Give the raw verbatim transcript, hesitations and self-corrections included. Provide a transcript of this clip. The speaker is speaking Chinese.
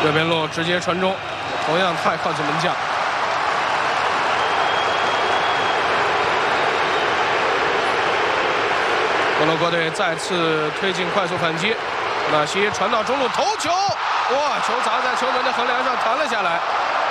右边路直接传中，同样太靠近门将。摩洛哥队再次推进快速反击，纳西传到中路头球，哇，球砸在球门的横梁上弹了下来。